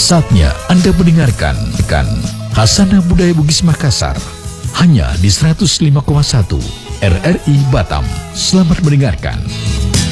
Saatnya Anda mendengarkan Hasanah Budaya Bugis Makassar hanya di 105,1 RRI Batam. Selamat mendengarkan.